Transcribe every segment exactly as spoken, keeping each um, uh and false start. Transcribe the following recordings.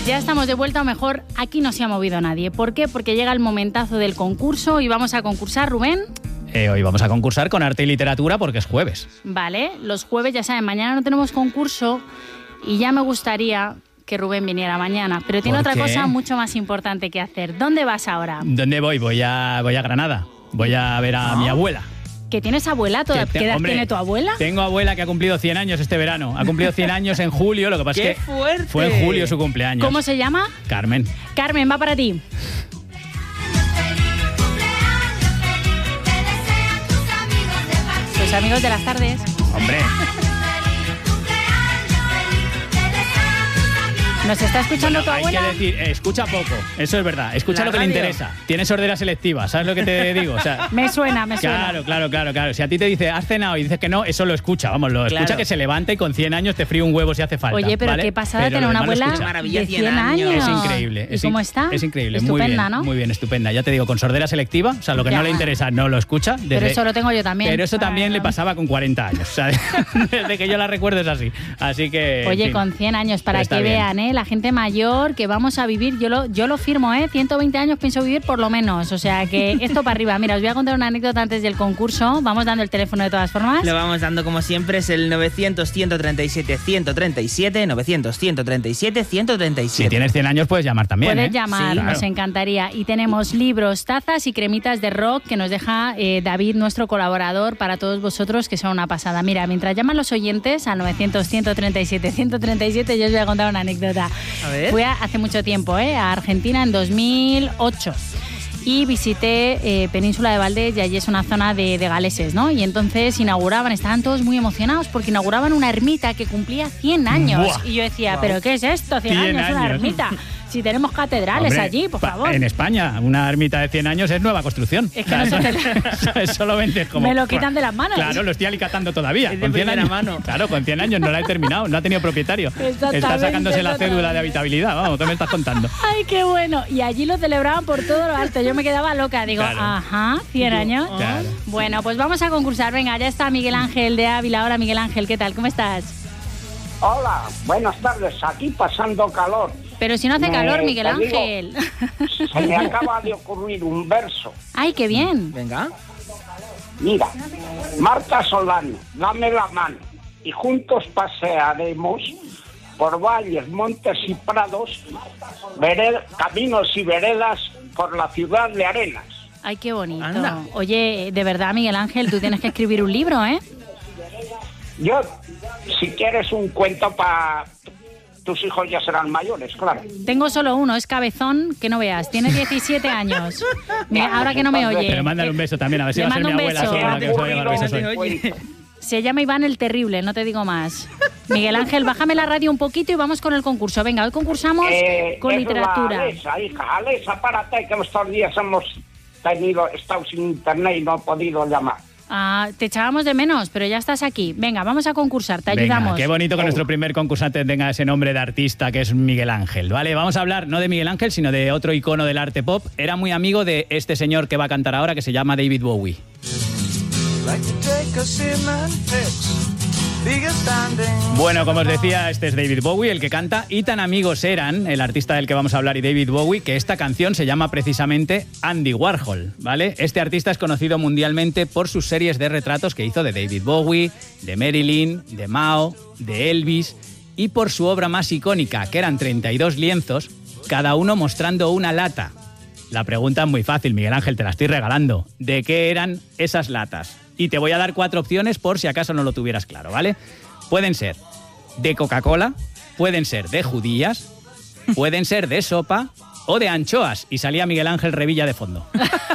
Ya estamos de vuelta, o mejor, aquí no se ha movido nadie. ¿Por qué? Porque llega el momentazo del concurso y vamos a concursar, Rubén. Eh, hoy vamos a concursar con arte y literatura porque es jueves. Vale, los jueves, ya saben, mañana no tenemos concurso y ya me gustaría que Rubén viniera mañana, pero tiene otra qué? cosa mucho más importante que hacer. ¿Dónde vas ahora? ¿Dónde voy? Voy a, voy a Granada. Voy a ver a mi abuela. ¿Que tienes abuela? ¿Toda, Que te- ¿Qué edad hombre, tiene tu abuela? Tengo abuela que ha cumplido cien años este verano. Ha cumplido cien años en julio, lo que pasa ¡Qué es que fuerte! fue en julio su cumpleaños. ¿Cómo se llama? Carmen. Carmen, va para ti. Tus amigos de las tardes. Hombre, ¿Nos está escuchando bueno, tu hay abuela? que decir, eh, escucha poco, eso es verdad. Escucha La lo que le radio. interesa. Tiene sordera selectiva, ¿sabes lo que te digo? O sea, Me suena, me suena. Claro, claro, claro, claro. Si a ti te dice, has cenado y dices que no, eso lo escucha, vamos, lo escucha Claro. que se levanta y con cien años te fríe un huevo si hace falta. Oye, pero ¿vale? qué pasada Pero tener lo una demás lo abuela escucha. Maravilla, de cien cien años. años. Es increíble. ¿Y es cómo in- está? Es increíble, Estupenda, muy bien, ¿no? muy bien, estupenda. Ya te digo, con sordera selectiva, o sea, lo que Ya. no le interesa no lo escucha. Desde, Pero eso lo tengo yo también. Pero eso también Ah. le pasaba con cuarenta años, o sea, desde que yo la recuerdo es así. Así que... Oye, en fin. con cien años, para Pero está que bien. vean, ¿eh? La gente mayor que vamos a vivir, yo lo, yo lo firmo, ¿eh? ciento veinte años pienso vivir por lo menos. O sea, que esto para arriba. Mira, os voy a contar una anécdota antes del concurso. Vamos dando el teléfono de todas formas. Lo vamos dando como siempre, es el novecientos, ciento treinta y siete, ciento treinta y siete, novecientos, ciento treinta y siete, ciento treinta y siete. Si tienes cien años puedes llamar también, Puedes ¿eh? llamar, Sí, nos claro. encantaría. Y tenemos libros, tazas y cremitas de rock que nos deja eh, David, nuestro colaborador, para todos vosotros, que son una pasada. Mira, mientras llaman los oyentes al novecientos, ciento treinta y siete, ciento treinta y siete, yo os voy a contar una anécdota. A ver. Fui a- hace mucho tiempo, ¿eh? a Argentina en dos mil ocho. Y visité eh, Península de Valdés y allí es una zona de, de galeses, ¿no? Y entonces inauguraban, estaban todos muy emocionados porque inauguraban una ermita que cumplía cien años. Buah. Y yo decía, ¿pero qué es esto? cien, cien años, una años. ermita. Si tenemos catedrales Hombre, allí, por pa- favor. En España, una ermita de cien años es nueva construcción. Es que O sea, no se eso, eso- eso lo vendes como... Me lo quitan de las manos. Claro, lo estoy alicatando todavía. Es de con cien primera años. mano. Claro, con cien años no la he terminado, no ha tenido propietario. Exactamente, Está sacándose la exactamente. cédula de habitabilidad, vamos, ¿qué me estás contando? Ay, qué bueno. Y allí lo celebraban por todo lo alto. Yo me quedaba loca. Digo, Claro. ajá, cien años. Claro. Bueno, pues vamos a concursar. Venga, ya está Miguel Ángel de Ávila. Hola, Miguel Ángel, ¿qué tal? ¿Cómo estás? Hola, buenas tardes. Aquí pasando calor. Pero si no hace Me- calor, Miguel te digo, Ángel. Se me acaba de ocurrir un verso. Ay, qué bien. Venga. Mira, Marta Solano, dame la mano y juntos pasearemos por valles, montes y prados, vered- caminos y veredas por la ciudad de Arenas. Ay, qué bonito. Anda. Oye, de verdad, Miguel Ángel, tú tienes que escribir un libro, ¿eh? Yo, si quieres un cuento para... Tus hijos ya serán mayores, claro. Tengo solo uno, es Cabezón, que no veas, tiene diecisiete años. Mira, ahora que no me oye. Pero mándale un beso también, a ver si Le va a ser mi mando un abuela beso. sola la que os va a llevar besos hoy. Oye. Se llama Iván el Terrible, no te digo más. Miguel Ángel, bájame la radio un poquito y vamos con el concurso. Venga, hoy concursamos Eh, con es literatura. La Alesa, hija, Alesa, párate, que estos días hemos tenido, estado sin internet y no he podido llamar. Ah, te echábamos de menos, pero ya estás aquí. Venga, vamos a concursar, te Venga, ayudamos. qué bonito que nuestro primer concursante tenga ese nombre de artista que es Miguel Ángel, ¿vale? Vamos a hablar no de Miguel Ángel, sino de otro icono del arte pop. Era muy amigo de este señor que va a cantar ahora, que se llama David Bowie. Bueno, como os decía, este es David Bowie, el que canta, y tan amigos eran, el artista del que vamos a hablar y David Bowie, que esta canción se llama precisamente Andy Warhol, ¿vale? Este artista es conocido mundialmente por sus series de retratos que hizo de David Bowie, de Marilyn, de Mao, de Elvis, y por su obra más icónica, que eran treinta y dos lienzos, cada uno mostrando una lata. La pregunta es muy fácil, Miguel Ángel, te la estoy regalando. ¿De qué eran esas latas? Y te voy a dar cuatro opciones por si acaso no lo tuvieras claro, ¿vale? Pueden ser de Coca-Cola, pueden ser de judías, pueden ser de sopa o de anchoas. Y salía Miguel Ángel Revilla de fondo.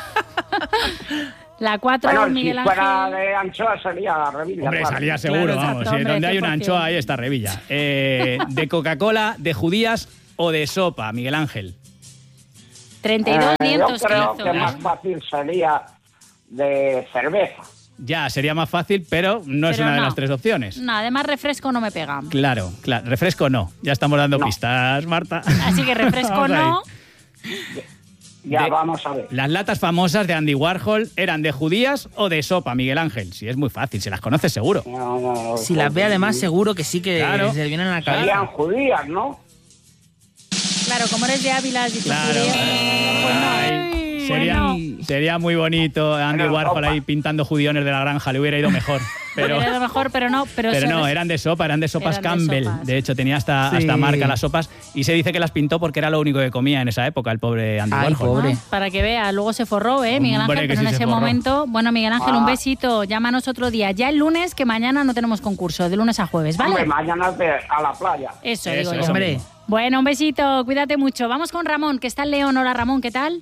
La cuatro, Bueno, Miguel si fuera Ángel. de anchoa sería la Revilla. Hombre, claro. salía seguro, Claro, vamos. exacto, Sí, hombre, donde hay una cien por cien. anchoa, ahí está Revilla. Eh, de Coca-Cola, de judías o de sopa, Miguel Ángel. treinta y dos Eh, lienzos yo creo que que hizo. más fácil sería de cerveza. Ya, sería más fácil, pero no es Pero una de no. las tres opciones. No, además refresco no me pega. Claro, claro. Refresco no. Ya estamos dando No. pistas, Marta. Así que refresco Vamos ahí. no. Ya, De- vamos a ver. Las latas famosas de Andy Warhol eran de judías o de sopa, Miguel Ángel. Sí, es muy fácil, se las conoces seguro. No, no, Si las ve además seguro que sí que Claro. se le vienen a la Serían cabeza. judías, ¿no? Claro, como eres de Ávila, has dicho Claro. judío. Ay, sería, bueno. sería muy bonito Andy Pero, Warhol opa. ahí pintando judiones de la granja, le hubiera ido mejor. Pero, Era lo mejor, pero no. Pero, pero se no, res- eran de sopa, eran de sopas Eran de Campbell. sopas. De hecho, tenía hasta, Sí. hasta marca las sopas y se dice que las pintó porque era lo único que comía en esa época el pobre Andy Ay, Warhol. pobre. ¿no? Para que vea, luego se forró, ¿eh? Miguel Hombre, Ángel, que pero sí en se ese forró. momento. Bueno, Miguel Ángel, Ah. un besito. Llámanos otro día. Ya el lunes, que mañana no tenemos concurso, de lunes a jueves, ¿vale? Hombre, mañana de- a la playa. Eso, Eso, digo yo. eso Hombre. mismo. Bueno, un besito, cuídate mucho. Vamos con Ramón, que está en León. Hola, Ramón, ¿qué tal?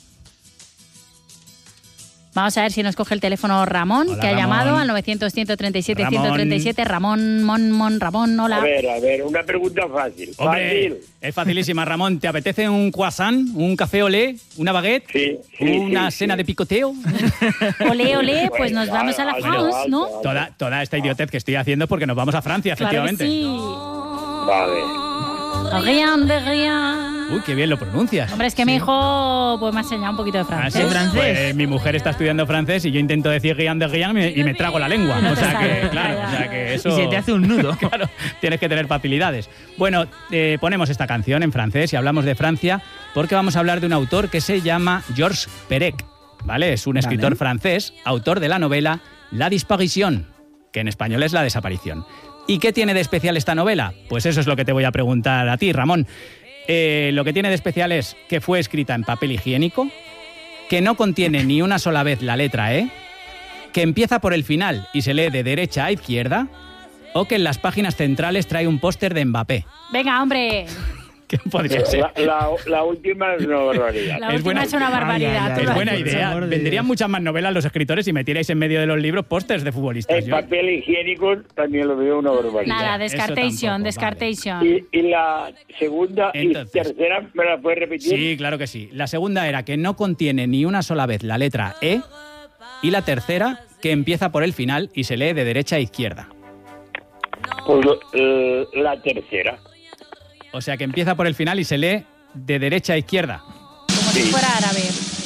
Vamos a ver si nos coge el teléfono Ramón, Hola, que ha Ramón. llamado al novecientos, ciento treinta y siete, Ramón. ciento treinta y siete. Ramón, Mon, Mon, Ramón, hola. A ver, a ver, una pregunta fácil. Hombre, Fácil. es facilísima, Ramón. ¿Te apetece un croissant, un café olé, una baguette, Sí, sí, una sí, cena sí. de picoteo? Olé, olé, pues Bueno, nos vamos a la alto, France, alto, ¿no? alto. Toda, toda esta idiotez que estoy haciendo porque nos vamos a Francia, Claro que efectivamente. sí. Vale. Rien de rien. Uy, qué bien lo pronuncias. Hombre, es que mi hijo pues me ha enseñado un poquito de ¿Ah, francés. sí? francés? Pues, mi mujer está estudiando francés y yo intento decir Guillain de Guillain y me, y me trago la lengua. No O te sea sale, que, claro, ya, o ya. sea que eso... Y se te hace un nudo. Claro, tienes que tener facilidades. Bueno, eh, ponemos esta canción en francés y hablamos de Francia porque vamos a hablar de un autor que se llama Georges Perec, ¿vale? Es un escritor Vale. francés, autor de la novela La Disparición, que en español es La Desaparición. ¿Y qué tiene de especial esta novela? Pues eso es lo que te voy a preguntar a ti, Ramón. Eh, lo que tiene de especial es que fue escrita en papel higiénico, que no contiene ni una sola vez la letra E, que empieza por el final y se lee de derecha a izquierda, o que en las páginas centrales trae un póster de Mbappé. Venga, hombre. ¿Qué podría ser? La, la, la última es una barbaridad. La Es última buena- es una barbaridad. Ay, ay, ay. tú Es lo buena has dicho. idea. amor de Venderían Dios. muchas más novelas los escritores si metierais en medio de los libros pósters de futbolistas. El Yo- papel higiénico también lo veo una barbaridad. Nada, Eso descartation, tampoco, descartation. Y, y la segunda Entonces. y tercera, ¿me la puedes repetir? Sí, claro que sí. La segunda era que no contiene ni una sola vez la letra E, y la tercera que empieza por el final y se lee de derecha a izquierda. Pues eh, la tercera. O sea que empieza por el final y se lee de derecha a izquierda. Como si fuera árabe.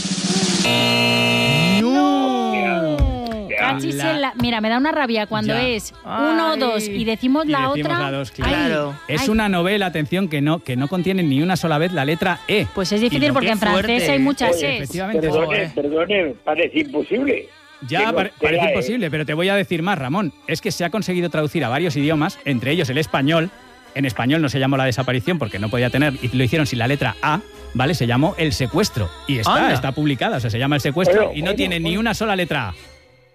Ya, ya. Cachis en la- Mira, me da una rabia cuando Ya. es uno, Ay. dos y decimos Y la decimos otra. la dos, Ay, claro. Es ay. una novela, atención, que no, que no contiene ni una sola vez la letra E. Pues es difícil Y lo porque que- en francés fuerte. hay muchas Oye, es. efectivamente. Perdone, Joder. perdone, parece imposible. Ya Tengo pare- tela, parece eh. imposible, pero te voy a decir más, Ramón. Es que se ha conseguido traducir a varios idiomas, entre ellos el español. En español no se llamó La Desaparición porque no podía tener, y lo hicieron sin la letra A, ¿vale? Se llamó El Secuestro. Y está, Anda. está publicada, o sea, se llama El Secuestro Bueno, y no bueno, tiene ni bueno. una sola letra A.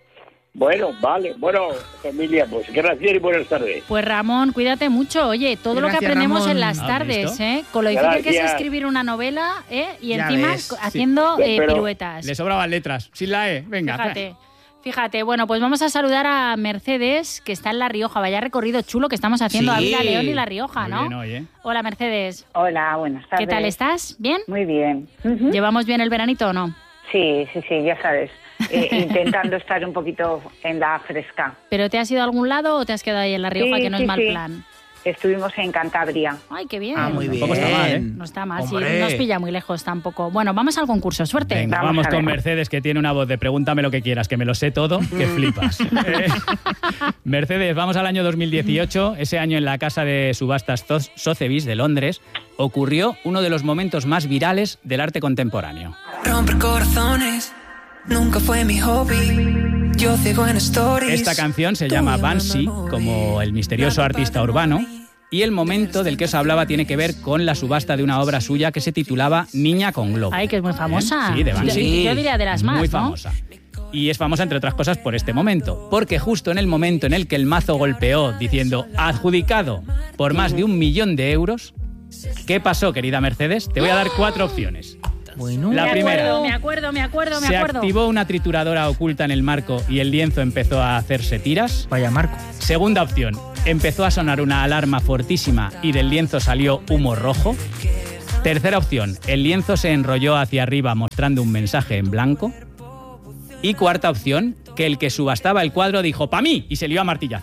Bueno, vale. Bueno, familia, pues gracias y buenas tardes. Pues Ramón, cuídate mucho. Oye, todo lo que Gracias, aprendemos Ramón. en las ¿Has tardes, visto? ¿eh? Con lo difícil que es Gracias. escribir una novela, ¿eh? Y Ya encima ves, co- sí. haciendo Sí, eh, pero- piruetas. Le sobraban letras, sin la E. Venga. Fíjate. Fíjate, bueno, pues vamos a saludar a Mercedes, que está en La Rioja. Vaya recorrido chulo que estamos haciendo Sí. Ávila, León y La Rioja, Muy ¿no? bien hoy, ¿eh? Hola, Mercedes. Hola, buenas tardes. ¿Qué tal estás? ¿Bien? Muy bien. Ujú. ¿Llevamos bien el veranito o no? Sí, sí, sí, ya sabes. Eh, intentando estar un poquito en la fresca. ¿Pero te has ido a algún lado o te has quedado ahí en La Rioja, Sí, que no sí, es mal sí. plan? Estuvimos en Cantabria. Ay, qué bien. Ah, muy bien. Tampoco está mal, ¿eh? No está mal, sí, Hombre. no nos pilla muy lejos tampoco. Bueno, vamos al concurso, suerte. Venga, Vamos vamos a con ver. Mercedes, que tiene una voz de pregúntame lo que quieras, que me lo sé todo, que flipas. Eh, Mercedes, vamos al año dos mil dieciocho. Ese año en la casa de subastas Zo- Sotheby's de Londres ocurrió uno de los momentos más virales del arte contemporáneo. Romper corazones nunca fue mi hobby. Yo ciego en stories. Esta canción se llama Banshee, como el misterioso artista urbano, y el momento del que os hablaba tiene que ver con la subasta de una obra suya que se titulaba Niña con Globo. Ay, que es muy famosa. ¿Eh? Sí, de Banksy. Yo, yo diría de las más, Muy ¿no? famosa. Y es famosa, entre otras cosas, por este momento. Porque justo en el momento en el que el mazo golpeó diciendo adjudicado por más de un millón de euros, ¿qué pasó, querida Mercedes? Te voy a dar cuatro opciones. Bueno. La me primera. Acuerdo, me acuerdo, me acuerdo, me Se acuerdo. activó una trituradora oculta en el marco y el lienzo empezó a hacerse tiras. Vaya Marco. Segunda opción, empezó a sonar una alarma fortísima y del lienzo salió humo rojo. Tercera opción, el lienzo se enrolló hacia arriba mostrando un mensaje en blanco. Y cuarta opción, que el que subastaba el cuadro dijo ¡pa' mí! Y se lió a martillazo.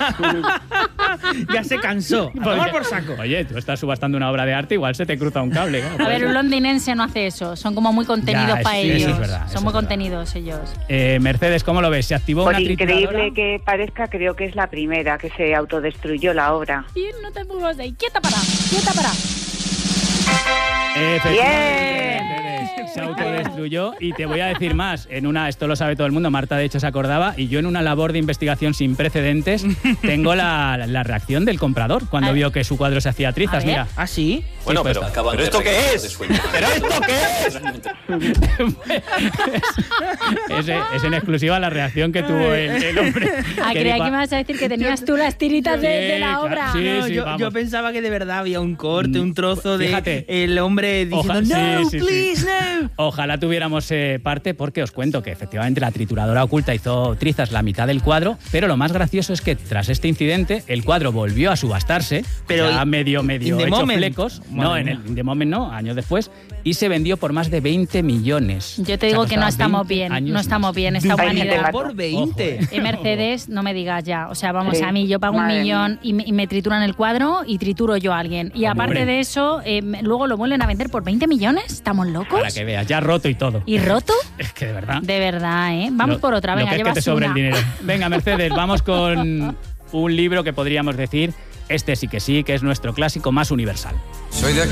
Ya se cansó. A tomar por saco. Oye, tú estás subastando una obra de arte, igual se te cruza un cable. claro, A por ver, eso. un londinense no hace eso. Son como muy contenidos Ya, para eso- eso ellos. es verdad, eso Son es muy verdad. contenidos ellos. Eh, Mercedes, ¿cómo lo ves? ¿Se activó Por una trituradora? increíble que parezca, creo que es la primera que se autodestruyó la obra. Bien, no te muevas de ahí. Quieta para, quieta para. Efectivamente, se autodestruyó. Y te voy a decir más, en una, esto lo sabe todo el mundo, Marta de hecho se acordaba, y yo en una labor de investigación sin precedentes tengo la, la reacción del comprador cuando vio que su cuadro se hacía trizas. Mira. ¿Ah, sí? Bueno, sí, pues, pero, ¿pero esto qué es? ¿Pero esto qué es? es, es en exclusiva la reacción que tuvo el, el hombre. Ah, que creía dijo, que me ibas a decir que tenías tú las tiritas de, de la Sí, obra. claro, sí, No, sí, yo, vamos. yo pensaba que de verdad había un corte, un trozo de Fíjate. el hombre diciendo Oja- no, sí, sí, please, sí. no. Ojalá tuviéramos eh, parte, porque os cuento que efectivamente la trituradora oculta hizo trizas la mitad del cuadro, pero lo más gracioso es que tras este incidente el cuadro volvió a subastarse, Pero ya in- medio medio in the hecho moment. flecos, no, Madre en el mía. in the moment no, años después, y se vendió por más de veinte millones. Yo te O sea, digo que no costaba estamos veinte bien, años no estamos más. bien esta Veinte humanidad. mato. Por veinte. Ojo, eh. Y Mercedes, no me digas ya. O sea, vamos, Sí. a mí yo pago un Madre millón y me, y me trituran el cuadro y trituro yo a alguien. Y aparte Hombre. de eso, eh, me- luego lo vuelven a vender por veinte millones. ¿Estamos locos? Para que veas, ya roto y todo. ¿Y roto? Es que de verdad. De verdad, ¿eh? Vamos Lo- por otra, lo venga, que es que llevas te sobre una. el dinero. Venga, Mercedes, vamos con un libro que podríamos decir, este sí que sí, que es nuestro clásico más universal. Soy de